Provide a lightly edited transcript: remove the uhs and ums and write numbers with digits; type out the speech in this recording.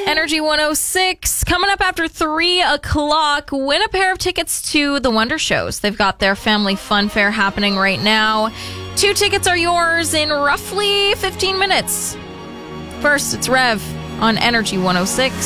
Energy 106. Coming up after 3 o'clock, win a pair of tickets to the Wonder Shows. They've got their family fun fair happening right now. 2 tickets are yours in roughly 15 minutes. First, it's Rev on Energy 106.